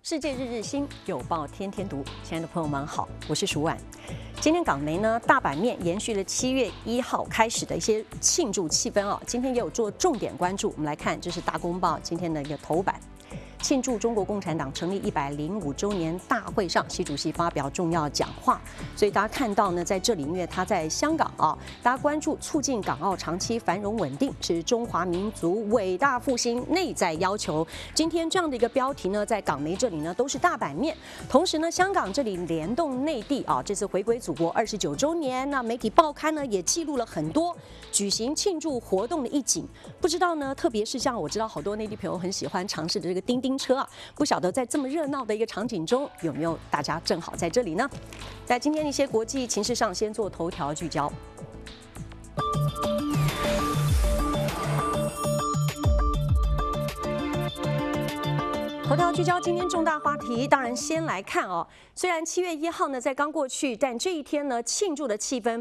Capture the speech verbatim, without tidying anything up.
世界日日新，有报天天读。亲爱的朋友们好，我是舒婉。今天港媒呢大版面延续了七月一号开始的一些庆祝气氛啊，今天也有做重点关注。我们来看，这是大公报今天的一个头版。庆祝中国共产党成立一百零五周年大会上，习主席发表重要讲话。所以大家看到呢，在这里，因为他在香港啊，大家关注促进港澳长期繁荣稳定是中华民族伟大复兴内在要求。今天这样的一个标题呢，在港媒这里呢都是大版面。同时呢，香港这里联动内地啊，这次回归祖国二十九周年，那媒体报刊呢也记录了很多举行庆祝活动的一景。不知道呢，特别是像我知道好多内地朋友很喜欢尝试的这个叮叮车啊，不晓得在这么热闹的一个场景中，有没有大家正好在这里呢？在今天一些国际情势上，先做头条聚焦。头条聚焦今天重大话题，当然先来看哦。虽然七月一号呢在刚过去，但这一天呢庆祝的气氛